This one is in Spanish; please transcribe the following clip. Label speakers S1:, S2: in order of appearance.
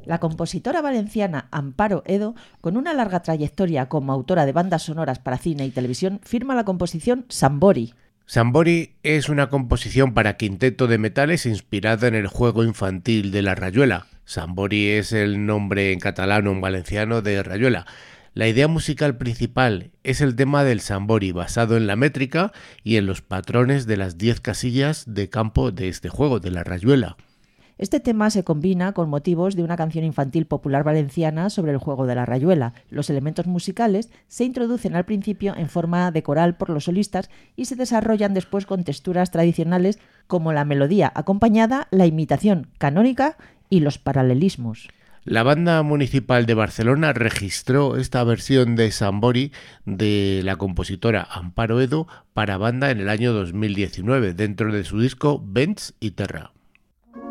S1: La compositora valenciana Amparo Edo, con una larga trayectoria como autora de bandas sonoras para cine y televisión, firma la composición Sambori.
S2: Sambori es una composición para quinteto de metales inspirada en el juego infantil de la rayuela. Sambori es el nombre en catalán o en valenciano de rayuela. La idea musical principal es el tema del Sambori, basado en la métrica y en los patrones de las 10 casillas de campo de este juego, de la rayuela.
S1: Este tema se combina con motivos de una canción infantil popular valenciana sobre el juego de la rayuela. Los elementos musicales se introducen al principio en forma de coral por los solistas y se desarrollan después con texturas tradicionales como la melodía acompañada, la imitación canónica y los paralelismos.
S2: La Banda Municipal de Barcelona registró esta versión de Sambori de la compositora Amparo Edo para banda en el año 2019 dentro de su disco Vents y Terra.